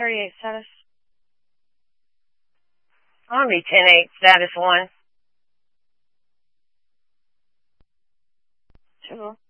38 status. I'll be 10-8, status 1. 2.